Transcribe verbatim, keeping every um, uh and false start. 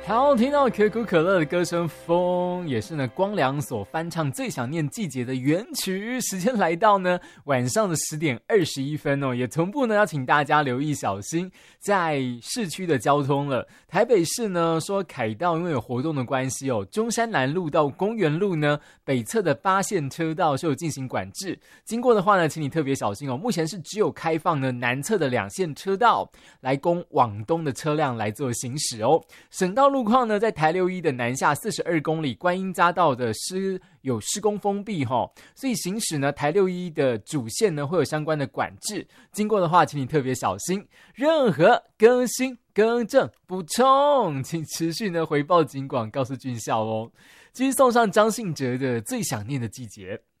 好，听到可口可乐的歌声《风》，也是呢光良所翻唱《最想念季节》的原曲。时间来到呢晚上的十点二十一分哦，也同步呢要请大家留意小心在市区的交通了。台北市呢说凯道因为有活动的关系哦，中山南路到公园路呢北侧的八线车道是有进行管制，经过的话呢，请你特别小心哦。目前是只有开放呢南侧的两线车道来供往东的车辆来做行驶哦。省道路况呢，在台六一的南下四十二公里观音匝道的施有施工封闭齁，所以行驶呢台六一的主线呢会有相关的管制，经过的话请你特别小心。任何更新更正补充，请持续呢回报警广告诉军校哦。继续送上张信哲的《最想念的季节》。